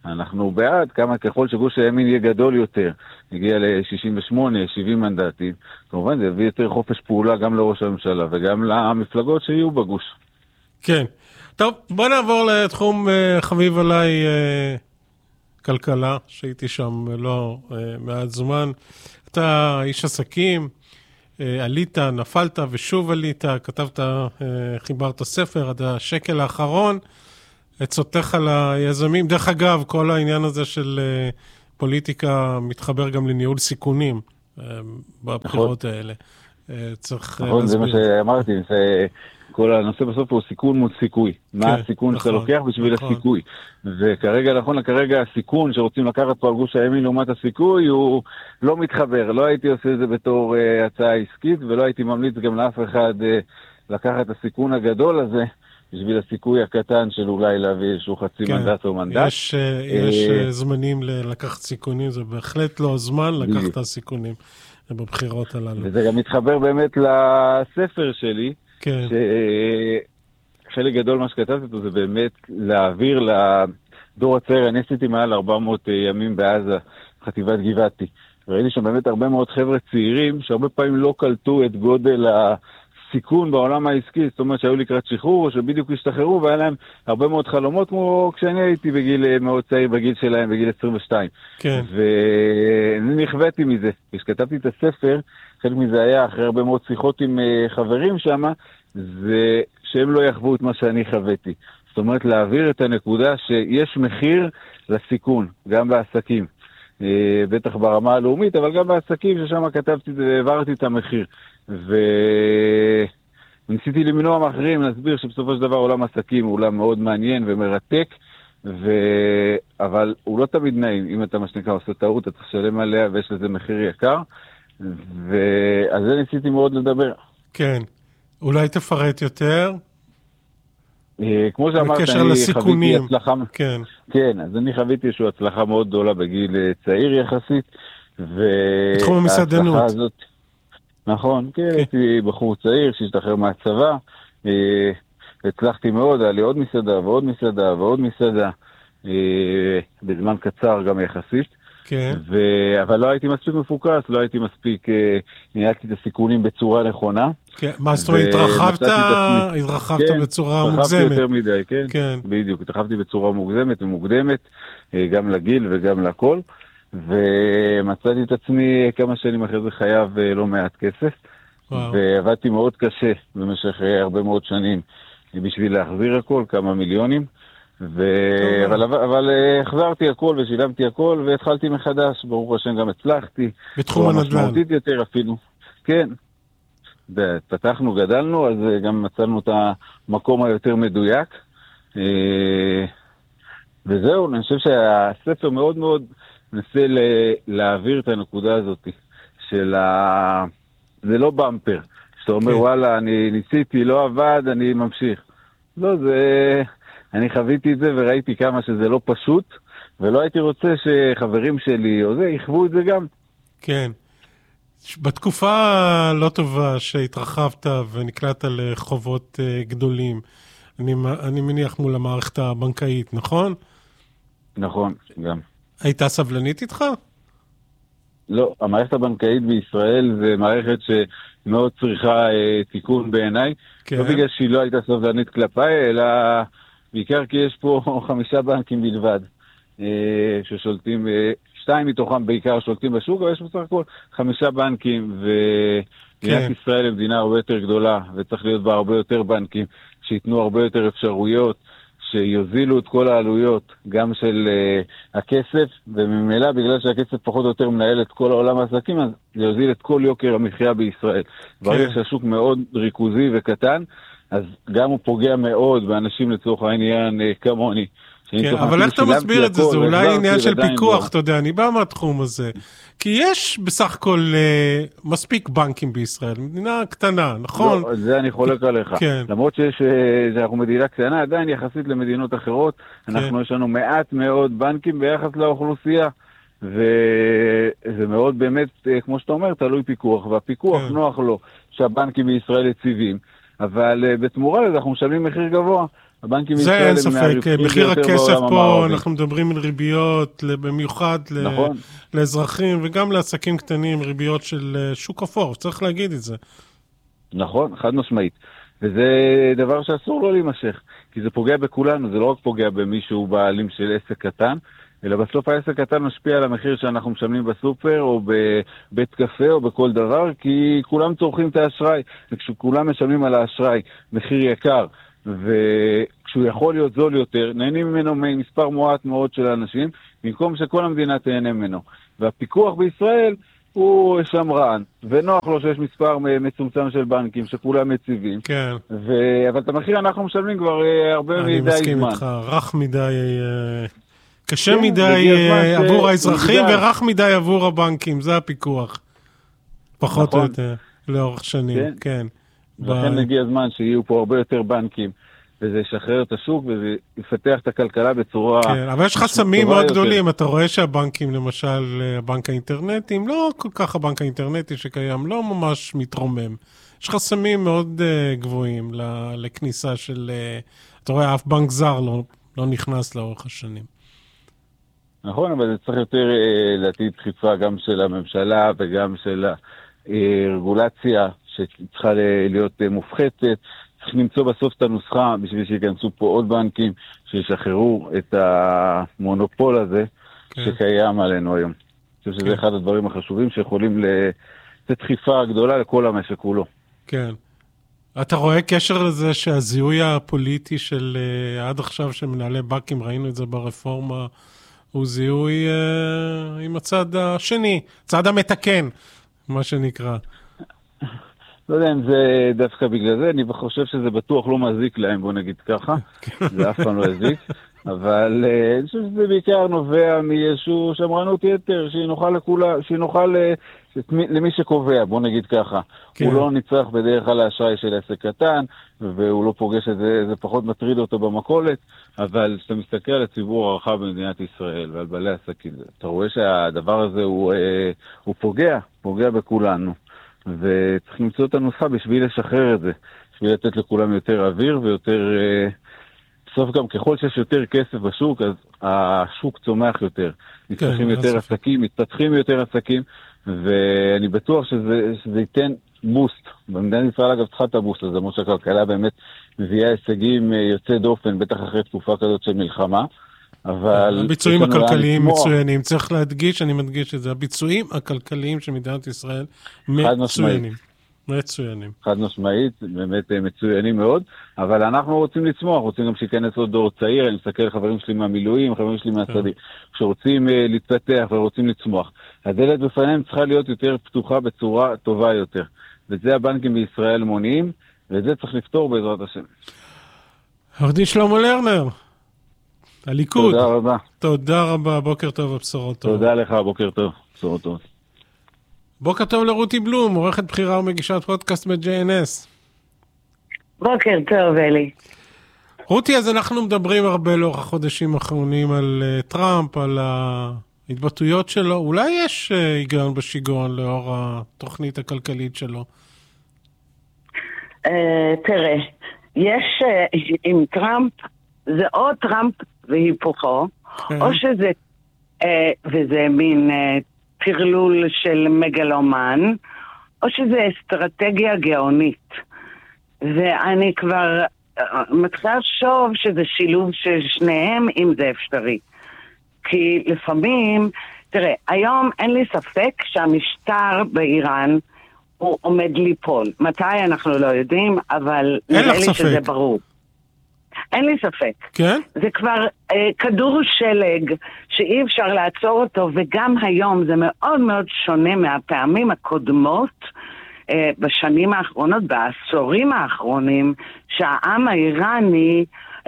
אנחנו בעד, ככל שגוש הימין יהיה גדול יותר, יגיע ל-68, 70 מנדטים, כמובן זה יביא יותר חופש פעולה גם לראש הממשלה וגם למפלגות שיהיו בגוש. כן. טוב, בוא נעבור לתחום חביב עליי, כלכלה, שהייתי שם לא מעט זמן. אתה איש עסקים, עלית, נפלת ושוב עלית, כתבת, חיברת ספר עד השקל האחרון, עצותיך ליזמים. דרך אגב, כל העניין הזה של פוליטיקה מתחבר גם לניהול סיכונים בבחירות האלה. צריך נכון, זה מה שאמרתי, כל הנושא בסוף הוא סיכון מול סיכוי. מה הסיכון שאתה לוקח בשביל הסיכוי. וכרגע, כרגע הסיכון שרוצים לקחת פה על גוש הימין לעומת הסיכוי, הוא לא מתחבר. לא הייתי עושה את זה בתור הצעה עסקית, ולא הייתי ממליץ גם לאף אחד לקחת את הסיכון הגדול הזה, בשביל הסיכוי הקטן של אולי להביא איזשהו חצי מנדט או מנדט. יש זמנים לקחת סיכונים, זה בהחלט לא הזמן לקחת את הסיכונים בבחירות הללו. וזה גם מתחבר באמת לספר שלי, כן. שחלק גדול מה שכתבתי אותו זה באמת להעביר לדור הצעיר. אני עשיתי מעל 400 ימים בעזה, חטיבת גבעתי. ראיתי שם באמת הרבה מאוד חבר'ה צעירים שהרבה פעמים לא קלטו את גודל הסיכון בעולם העסקי, זאת אומרת שהיו לקראת שחרור או שבדיוק השתחררו והיה להם הרבה מאוד חלומות כמו כשאני הייתי בגיל מאוד צעיר, בגיל שלהם, בגיל 22. כן. ואני נכוויתי מזה. כשכתבתי את הספר, חלק מזה היה אחרי הרבה מאוד שיחות עם חברים שם, זה שהם לא יחוו את מה שאני חוויתי. זאת אומרת להעביר את הנקודה שיש מחיר לסיכון, גם בעסקים. בטח ברמה הלאומית, אבל גם בעסקים ששם כתבתי והעברתי את המחיר. וניסיתי למנוע מאחרים, להסביר שבסופו של דבר עולם עסקים הוא עולם מאוד מעניין ומרתק, אבל הוא לא תמיד נעים. אם אתה מה שנקרא עושה טעות, אתה תשלם עליה ויש לזה מחיר יקר. ועל זה ניסיתי מאוד לדבר. כן. אולי תפרט יותר? כמו שאמרת, אני חוויתי הצלחה. כן. כן, אז אני חוויתי איזושהי הצלחה מאוד גדולה בגיל צעיר יחסית. בתחום המסעדנות. הזאת, נכון, כן, הייתי בחור צעיר שהשתחרר מהצבא. הצלחתי מאוד, היה לי עוד מסעדה ועוד מסעדה ועוד מסעדה. בזמן קצר גם יחסית. כן. אבל לא הייתי מספיק מפוקס, לא הייתי מספיק, ניהלתי את הסיכונים בצורה נכונה. כן, מה זאת אומרת, התרחבת בצורה מוגזמת. התרחבתי יותר מדי, כן. כן. בדיוק, התרחבתי בצורה מוגזמת ומוקדמת, גם לגיל וגם לכל, ומצאתי את עצמי כמה שנים אחרי זה חייב לא מעט כסף, ועבדתי מאוד קשה במשך הרבה מאוד שנים, בשביל להחזיר הכל, כמה מיליונים, אבל החזרתי הכל ושילמתי הכל והתחלתי מחדש, ברוך השם גם הצלחתי. בתחום הנדל"ן. משמעותית יותר אפילו. כן. פתחנו, גדלנו, אז גם מצאנו את המקום היותר מדויק. וזהו, אני חושב שהספר מאוד מאוד מנסה להעביר את הנקודה הזאת של זה לא במפר. שאתה אומר, וואלה, אני ניסיתי, לא עבד, אני ממשיך. לא, אני חוויתי את זה וראיתי כמה שזה לא פשוט, ולא הייתי רוצה שחברים שלי או זה יחוו את זה גם. כן. בתקופה לא טובה שהתרחבת ונקלעת לחובות גדולים, אני מניח מול המערכת הבנקאית, נכון? נכון, גם. הייתה סבלנית איתך? לא, המערכת הבנקאית בישראל זה מערכת שמאוד צריכה תיקון בעיניי. כן. לא בגלל שהיא לא הייתה סבלנית כלפיי, אלא בעיקר כי יש פה 5 בנקים בלבד ששולטים, 2 מתוכם בעיקר שולטים בשוק, אבל יש בסך הכל 5 בנקים, ומדינת ישראל היא מדינה הרבה יותר גדולה, וצריך להיות בה הרבה יותר בנקים, שיתנו הרבה יותר אפשרויות, שיוזילו את כל העלויות, גם של הכסף, וממילא בגלל שהכסף פחות או יותר מנהל את כל העולם העסקים, אז זה יוזיל את כל יוקר המחיה בישראל. ברגע שהשוק מאוד ריכוזי וקטן, אז גם הוא פוגע מאוד באנשים לצורך העניין כמוני. כן, אבל איך אתה מסביר את זה? זה אולי עניין של פיקוח, אתה יודע, אני בא מהתחום הזה. כי יש בסך הכל מספיק בנקים בישראל, מדינה קטנה, נכון? לא, זה אני חולק עליך. למרות שאנחנו מדינה קטנה, עדיין יחסית למדינות אחרות, יש לנו מעט מאוד בנקים ביחס לאוכלוסייה, וזה מאוד באמת, כמו שאתה אומר, תלוי פיקוח, והפיקוח נוח לו שהבנקים בישראל יציבים, אבל בתמורה לזה אנחנו משלמים מחיר גבוה. הבנקים זה בישראל אין הם ספק, מהרווחים מחיר ביותר הכסף בעולם פה, המערבי. אנחנו מדברים על ריביות, במיוחד נכון. לאזרחים וגם לעסקים קטנים, ריביות של שוק אפור, צריך להגיד את זה. נכון, חד משמעית. וזה דבר שאסור לא להימשך, כי זה פוגע בכולנו, זה לא רק פוגע במישהו בעלים של עסק קטן, אלא בסוף העסק קטן משפיע על המחיר שאנחנו משלמים בסופר, או בבית קפה, או בכל דבר, כי כולם צורכים את האשראי, וכשכולם משלמים על האשראי מחיר יקר, וכשהוא יכול להיות זול יותר, נהנים ממנו מספר מועט מאוד של האנשים, במקום שכל המדינה תהנה ממנו. והפיקוח בישראל הוא שמרן, ונוח לו שיש מספר מצומצם של בנקים שכולם מציבים. כן. אבל את המחיר אנחנו משלמים כבר הרבה מדי זמן. אני מסכים איתך, רך מדי, קשה מדי עבור האזרחים ורך מדי עבור הבנקים, זה הפיקוח. פחות או יותר, לאורך שנים, כן. לכן הגיע הזמן שיהיו פה הרבה יותר בנקים, וזה ישחרר את השוק, וזה יפתח את הכלכלה בצורה... כן, אבל יש חסמים מאוד גדולים. אתה רואה שהבנקים, למשל, הבנק האינטרנטי, לא כל כך הבנק האינטרנטי שקיים, לא ממש מתרומם. יש חסמים מאוד גבוהים לכניסה של... אתה רואה, אף בנק זר לא נכנס לאורך השנים. נכון, אבל זה צריך יותר להתיד דחיפה גם של הממשלה וגם של הרגולציה שצריכה להיות מופחתת. צריך למצוא בסוף את הנוסחה בשביל שיכנסו פה עוד בנקים שישחררו את המונופול הזה שקיים עלינו היום. אני חושב שזה אחד הדברים החשובים שיכולים לתת דחיפה גדולה לכל המשק כולו. כן. אתה רואה קשר לזה שהזיהוי הפוליטי של עד עכשיו של מנהלי בנקים, ראינו את זה ברפורמה, הוא זיהוי עם הצד השני, צד המתקן, מה שנקרא. לא יודע אם זה דווקא בגלל זה, אני חושב שזה בטוח לא מזיק להם, בוא נגיד ככה, זה אף פעם לא יזיק, אבל אני חושב שזה בעיקר נובע מאיזשהו שמרנות יתר, שנוכל למי שקובע, בוא נגיד ככה. הוא לא נצטרך בדרך כלל האשראי של עסק קטן, והוא לא פוגש את זה, זה פחות מטריד אותו במכולת, אבל כשאתה מסתכל על הציבור הרחב במדינת ישראל ועל בעלי עסקים, אתה רואה שהדבר הזה הוא פוגע בכולנו. וצריך למצוא את הנוסחה בשביל לשחרר את זה, בשביל לתת לכולם יותר אוויר ויותר, בסוף גם ככל שיש יותר כסף בשוק, אז השוק צומח יותר, מתפתחים יותר עסקים, מתפתחים יותר עסקים, ואני בטוח שזה ייתן בוסט. במדינת ישראל אגב צריכה את הבוסט הזה, למרות שהכלכלה באמת מביאה הישגים יוצא דופן, בטח אחרי תקופה כזאת של מלחמה, אבל... הביצועים הכלכליים מצוינים, צריך להדגיש, אני מדגיש את זה, הביצועים הכלכליים של מדינת ישראל מצוינים. מצוינים. חד משמעית, באמת מצוינים מאוד, אבל אנחנו רוצים לצמוח, רוצים גם שיכנס עוד דור צעיר, אני מסתכל חברים שלי מהמילואים, חברים שלי מהצדיק, שרוצים להתפתח ורוצים לצמוח. הדלת בפניהם צריכה להיות יותר פתוחה בצורה טובה יותר, וזה הבנקים בישראל מונעים, וזה צריך לפתור בעזרת השם. עורך-דין שלמה לרנר. הליכוד. תודה רבה. תודה רבה, בוקר טוב ובשורות טוב. תודה לך, בוקר טוב, בשורות טוב. בוקר טוב לרותי בלום, עורכת בחירה ומגישת פודקאסט ב-JNS. בוקר טוב, אלי. רותי, אז אנחנו מדברים הרבה לאורך החודשים האחרונים על טראמפ, על ההתבטאויות שלו. אולי יש היגיון בשיגעון לאור התוכנית הכלכלית שלו? תראה, יש עם טראמפ, זה או טראמפ והיפוכו, או שזה, וזה מין טרלול של מגלומן, או שזה אסטרטגיה גאונית. ואני כבר מתחילה לחשוב שזה שילוב של שניהם, אם זה אפשרי. כי לפעמים, תראה, היום אין לי ספק שהמשטר באיראן הוא עומד ליפול. מתי אנחנו לא יודעים, אבל נראה לי שזה ברור. אין לי ספק. כן? זה כבר כדור שלג שאי אפשר לעצור אותו, וגם היום זה מאוד מאוד שונה מהפעמים הקודמות, בשנים האחרונות, בעשורים האחרונים, שהעם האיראני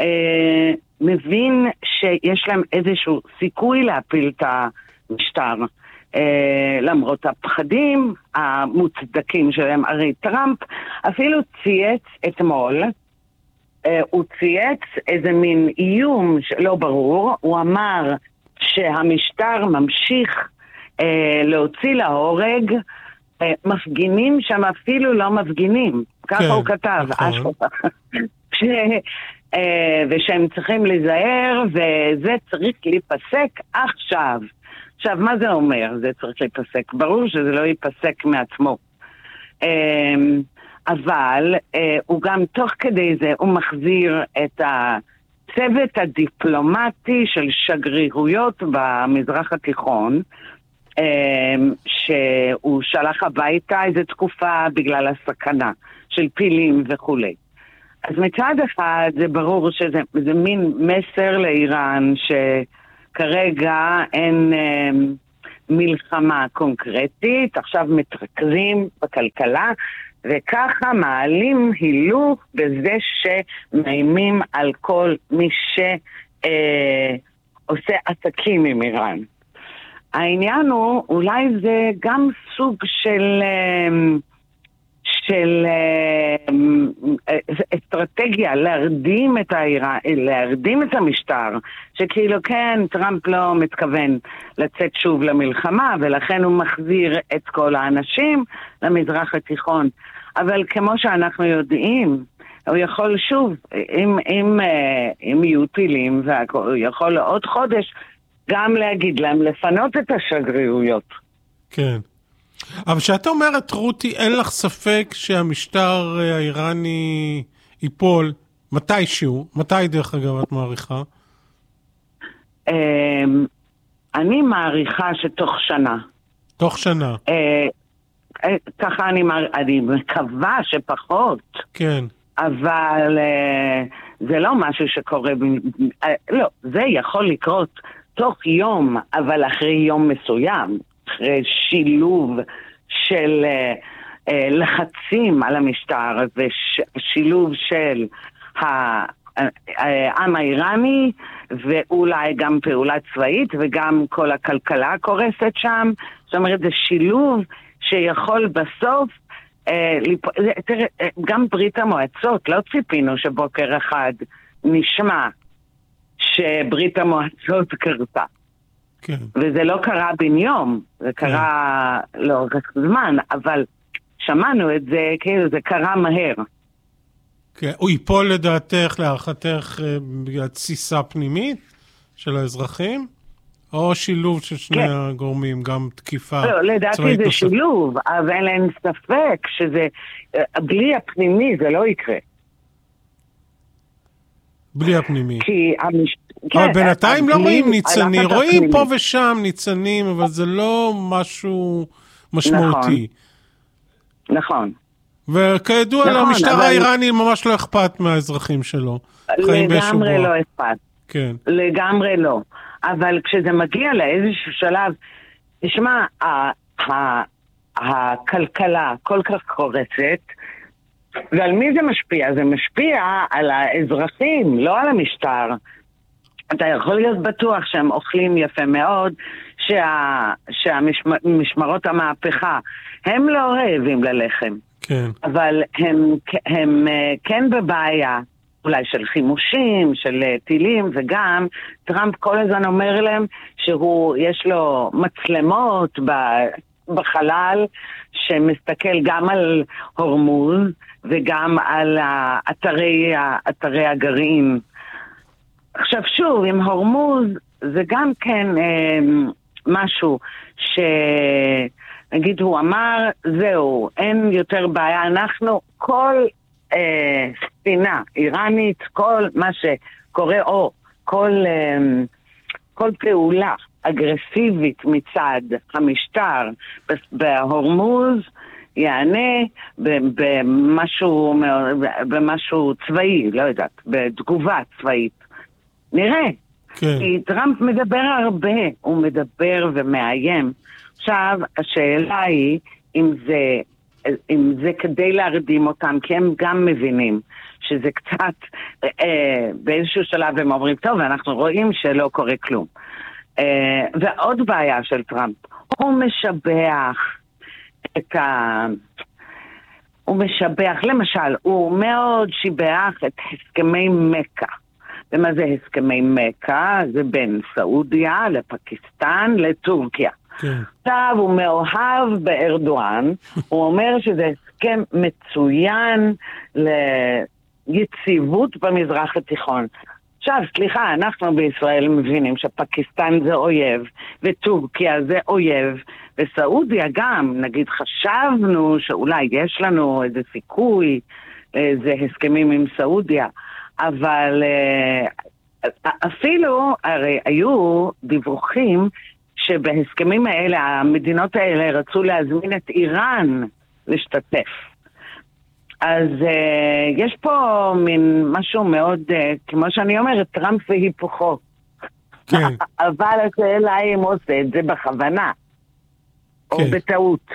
מבין שיש להם איזשהו סיכוי להפיל את המשטר. למרות הפחדים המוצדקים שלהם. הרי טראמפ אפילו צייץ אתמול, הוא צייץ איזה מין איום לא ברור, הוא אמר שהמשטר ממשיך להוציא להורג מפגינים שם אפילו לא מפגינים, ככה הוא כתב. ושהם צריכים להיזהר, וזה צריך להיפסק עכשיו. עכשיו, מה זה אומר? זה צריך להיפסק. ברור שזה לא ייפסק מעצמו. אבל הוא גם תוך כדי זה, הוא מחזיר את הצוות הדיפלומטי של שגרירויות במזרח התיכון, שהוא שלח הביתה איזו תקופה בגלל הסכנה של פילים וכו'. אז מצד אחד זה ברור שזה מין מסר לאיראן שכרגע אין מלחמה קונקרטית, עכשיו מתרכזים בכלכלה, וככה מעלים הילוך בזה שמאיימים על כל מי שעושה עסקים עם איראן. העניין הוא, אולי זה גם סוג של אסטרטגיה להרדים את המשטר, שכאילו כן, טראמפ לא מתכוון לצאת שוב למלחמה, ולכן הוא מחזיר את כל האנשים למזרח התיכון. אבל כמו שאנחנו יודעים, הוא יכול שוב, אם יהיו טילים, הוא יכול עוד חודש גם להגיד להם לפנות את השגרירויות. כן. אבל כשאת אומרת, רותי, אין לך ספק שהמשטר האיראני ייפול מתישהו? מתי דרך אגב את מעריכה? אני מעריכה שתוך שנה. תוך שנה? ככה אני מקווה שפחות. כן. אבל זה לא משהו שקורה, לא, זה יכול לקרות תוך יום, אבל אחרי יום מסוים. אחרי שילוב של לחצים על המשטר ושילוב של העם האיראני ואולי גם פעולה צבאית וגם כל הכלכלה קורסת שם. זאת אומרת, זה שילוב שיכול בסוף תראה, גם ברית המועצות, לא ציפינו שבוקר אחד נשמע שברית המועצות קרתה. כן. וזה לא קרה בן יום, זה קרה לאורך זמן, אבל שמענו את זה, כאילו זה קרה מהר. כן. הוא ייפול לדעתך, להערכתך, בגלל תסיסה פנימית של האזרחים? או שילוב של שני הגורמים, גם תקיפה צבאית נוספת? לא, לדעתי זה שילוב, אבל אין ספק שזה, בלי הפנימי זה לא יקרה. בלי הפנימי. כי אבל בינתיים לא רואים ניצנים, רואים פה ושם ניצנים, אבל זה לא משהו משמעותי. נכון. וכידוע למשטר האיראני ממש לא אכפת מהאזרחים שלו. לגמרי לא אכפת. כן. לגמרי לא. אבל כשזה מגיע לאיזשהו שלב, תשמע, הכלכלה כל כך קורסת, ועל מי זה משפיע? זה משפיע על האזרחים, לא על המשטר. אתה יכול להיות בטוח שהם אוכלים יפה מאוד, שהמשמרות המהפכה, הם לא רעבים ללחם. כן. אבל הם כן בבעיה, אולי של חימושים, של טילים, וגם טראמפ כל הזמן אומר להם שיש לו מצלמות בחלל, שמסתכל גם על הורמוז, וגם על אתרי הגרעין. עכשיו שוב, עם הורמוז זה גם כן משהו נגיד הוא אמר, זהו, אין יותר בעיה, אנחנו כל ספינה איראנית, כל מה שקורה, או כל פעולה אגרסיבית מצד המשטר בהורמוז, יענה במשהו צבאי, לא יודעת, בתגובה צבאית. נראה. כן. כי טראמפ מדבר הרבה, הוא מדבר ומאיים. עכשיו, השאלה היא אם זה כדי להרדים אותם, כי הם גם מבינים שזה קצת, באיזשהו שלב הם אומרים, טוב, אנחנו רואים שלא קורה כלום. ועוד בעיה של טראמפ, הוא משבח, למשל, הוא מאוד שיבח את הסכמי מקה. ומה זה הסכמי מקה? זה בין סעודיה לפקיסטן לטורקיה. עכשיו הוא מאוהב בארדואן, הוא אומר שזה הסכם מצוין יציבות במזרח התיכון. עכשיו, סליחה, אנחנו בישראל מבינים שפקיסטן זה אויב, וטורקיה זה אויב, וסעודיה גם, נגיד חשבנו שאולי יש לנו איזה סיכוי, איזה הסכמים עם סעודיה, אבל אפילו, הרי היו דיווחים שבהסכמים האלה, המדינות האלה רצו להזמין את איראן להשתתף. אז יש פה מין משהו מאוד, כמו שאני אומרת, טראמפ והיפוכו. כן. אבל השאלה אם עושה את זה בכוונה, או בטעות.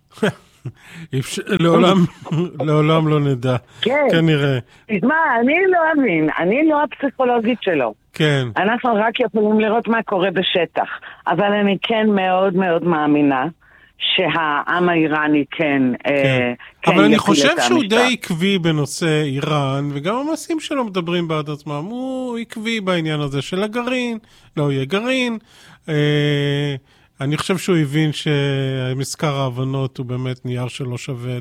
לעולם לא נדע. כן. כנראה. תשמע, אני לא אבין, אני לא הפסיכולוגית שלו. כן. אנחנו רק יכולים לראות מה קורה בשטח. אבל אני כן מאוד מאוד מאמינה שהעם האיראני כן אבל אני חושב שהוא די עקבי בנושא איראן, וגם המעשים שלו מדברים בעד עצמם. הוא עקבי בעניין הזה של הגרעין, לא יהיה גרעין. אני חושב שהוא הבין שמזכר ההבנות הוא באמת נייר שלא שווה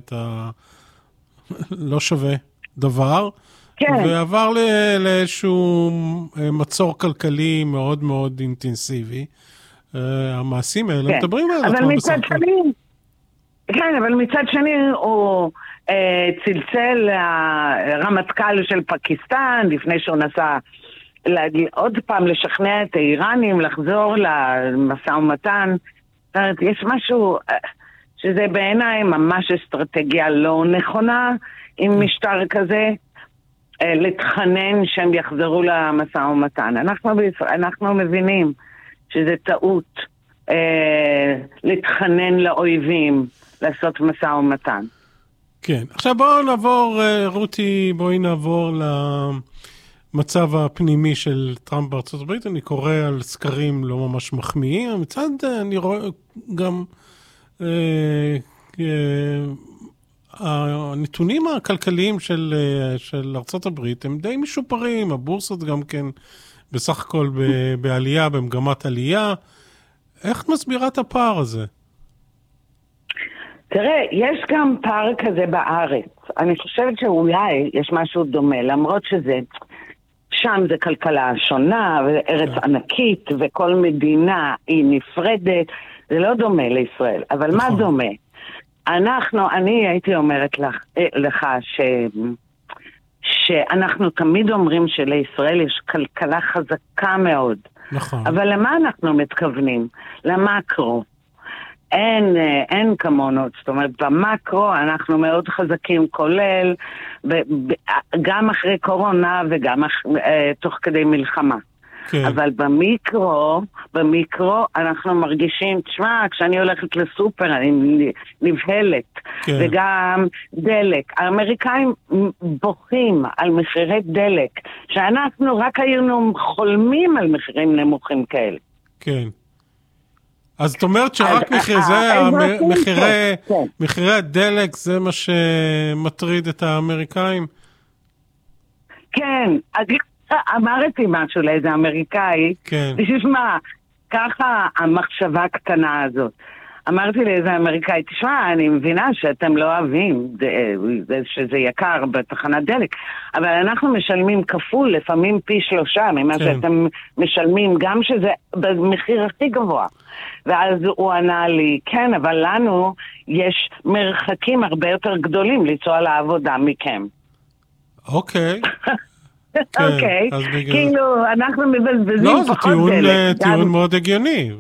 לא שווה דבר. כן. ועבר לאיזשהו מצור כלכלי מאוד מאוד אינטנסיבי. המעשים האלה מדברים על עצמם בסך הכל. כן, אבל מצד שני הוא צלצל הרמטכ"ל של פקיסטן לפני שהוא נסע עוד פעם לשכנע את האיראנים לחזור למשא ומתן. יש משהו שזה בעיניי ממש אסטרטגיה לא נכונה עם משטר כזה, לתכנן שהם יחזרו למשא ומתן. אנחנו מבינים שזה טעות להתחנן לאויבים, לעשות משא ומתן. כן. עכשיו בואו נעבור, רותי, בואי נעבור למצב הפנימי של טראמפ בארצות הברית. אני קורא על סקרים לא ממש מחמיאים. מצד אני רואה גם הנתונים הכלכליים של ארצות הברית הם די משופרים. הבורסות גם כן בסך הכל בעלייה, במגמת עלייה. איך מסבירה את הפער הזה? תראה, יש גם פער כזה בארץ. אני חושבת שאולי יש משהו דומה, למרות שזה, שם זה כלכלה שונה, וארץ ענקית, וכל מדינה היא נפרדת. זה לא דומה לישראל. אבל מה דומה? אני הייתי אומרת לך שאנחנו תמיד אומרים שלישראל יש כלכלה חזקה מאוד. נכון. אבל למה אנחנו מתכוונים? למקרו. אין כמונו, זאת אומרת, במקרו אנחנו מאוד חזקים, כולל גם אחרי קורונה וגם תוך כדי מלחמה. כן. אבל במיקרו אנחנו מרגישים, תשמע, כשאני הולכת לסופר אני נבהלת, כן. וגם דלק. האמריקאים בוכים על מחירי דלק, שאנחנו רק היינו חולמים על מחירים נמוכים כאלה. כן. אז את אומרת שרק מחירי הדלק זה מה שמטריד את האמריקאים? כן, אמרתי משהו לאיזה אמריקאי, תשמע, ככה המחשבה הקטנה הזאת. אמרתי לאיזה אמריקאי, תשמע, אני מבינה שאתם לא אוהבים שזה יקר בתחנת דלק, אבל אנחנו משלמים כפול, לפעמים פי 3 ממה שאתם משלמים, גם שזה במחיר הכי גבוה. ואז הוא ענה לי, כן, אבל לנו יש מרחקים הרבה יותר גדולים לנסוע לעבודה מכם. אוקיי. אוקיי, כאילו אנחנו מבזבזים פחות דלק. לא, זה טיעון מאוד הגיוני.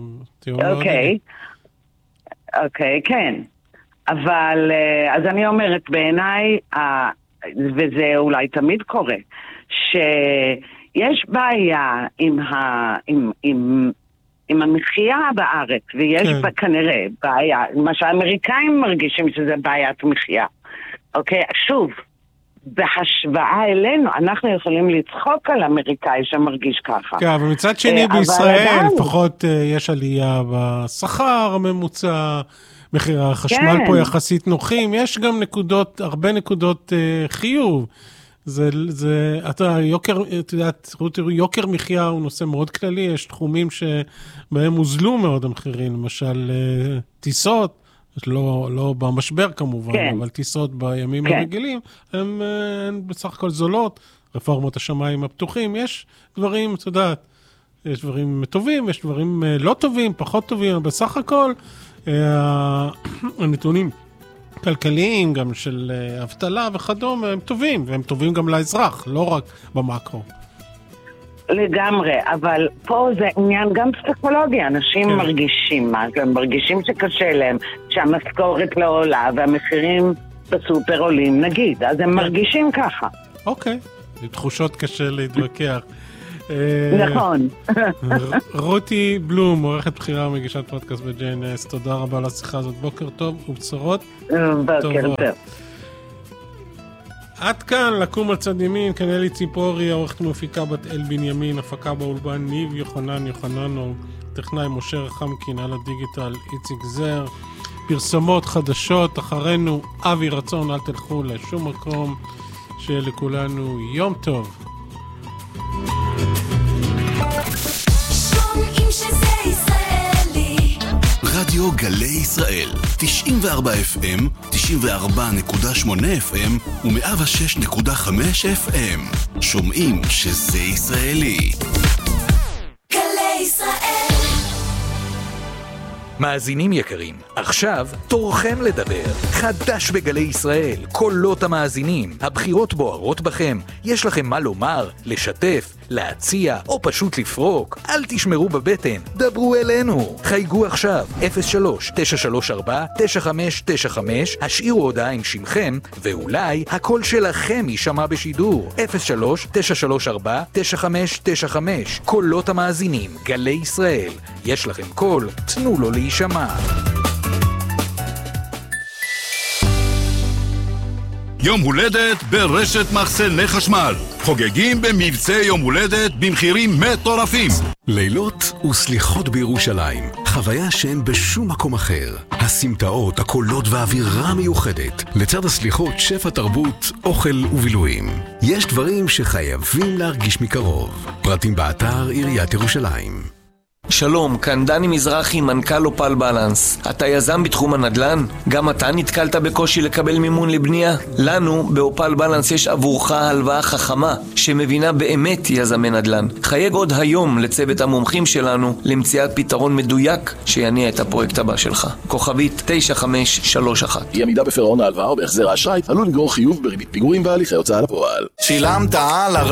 אוקיי, כן. אבל, אז אני אומרת, בעיניי, וזה אולי תמיד קורה, שיש בעיה עם המחיה בארץ, ויש בה כנראה בעיה, מה שהאמריקאים מרגישים שזה בעיית מחיה. אוקיי, שוב, בהשוואה אלינו, אנחנו יכולים לצחוק על אמריקאי שמרגיש ככה. כן, אבל מצד שני בישראל, לפחות יש עלייה בשכר הממוצע, מחירי החשמל פה יחסית נוחים, יש גם הרבה נקודות חיוב. יוקר מחיה הוא נושא מאוד כללי, יש תחומים שבהם הוזלו מאוד המחירים, למשל טיסות, לא במשבר כמובן, כן. אבל טיסות בימים כן. הרגילים, הן בסך הכל זולות, רפורמות השמיים הפתוחים, יש דברים, אתה יודעת, יש דברים טובים, יש דברים לא טובים, פחות טובים, בסך הכל, הנתונים כלכליים, גם של אבטלה וכדומה, הם טובים, והם טובים גם לאזרח, לא רק במקרו. לגמרי, אבל פה זה עניין גם פסיכולוגי, אנשים מרגישים מה, הם מרגישים שקשה להם, שהמשכורת לא עולה והמחירים בסופר עולים, נגיד, אז הם מרגישים ככה. אוקיי, תחושות קשה להתווכח. נכון. רותי בלום, עורכת בחירה ומגישת פודקאסט ב-JNS, תודה רבה על השיחה הזאת, בוקר טוב ובשורות. בוקר טוב. עד כאן, לקום על צד ימין, כנלי ציפורי, עורכת מופיקה בת אל בנימין, הפקה באולבן ניב יוחננו, טכנאי משה רחמקין, על הדיגיטל איציק זר, פרסומות חדשות, אחרינו אבי רצון, אל תלכו לשום מקום, שיהיה לכולנו יום טוב. רדיו גלי ישראל, 94 FM, 94.8 FM ו106.5 FM. שומעים שזה ישראלי. גלי ישראל. מאזינים יקרים, עכשיו תורכם לדבר. חדש בגלי ישראל, קולות המאזינים, הבחירות בוערות בכם, יש לכם מה לומר, לשתף, להציע או פשוט לפרוק. אל תשמרו בבטן, דברו אלינו. חייגו עכשיו 03-934-9595, השאירו הודעה עם שמכם ואולי הקול שלכם יישמע בשידור. 03-934-9595, קולות המאזינים, גלי ישראל. יש לכם קול, תנו לו להישמע. יום הולדת ברשת מחסני חשמל. חוגגים במבצע יום הולדת במחירים מטורפים. לילות וסליחות בירושלים. חוויה שאין בשום מקום אחר. הסמטאות, הקולות והאווירה מיוחדת. לצד הסליחות, שפע תרבות, אוכל ובילויים. יש דברים שחייבים להרגיש מקרוב. פרטים באתר עיריית ירושלים. שלום, כאן דני מזרחי, מנכ"ל אופל בלנס. אתה יזם בתחום הנדל"ן? גם אתה נתקלת בקושי לקבל מימון לבנייה? לנו, באופל בלנס, יש עבורך הלוואה חכמה שמבינה באמת יזמי נדל"ן. חייג עוד היום לצוות המומחים שלנו למציאת פתרון מדויק שיניע את הפרויקט הבא שלך. כוכבית 9531. אי עמידה בפירעון ההלוואה או בהחזר האשראי עלול לגרור חיוב בריבית פיגורים והליכי הוצאה לפועל. שילמת על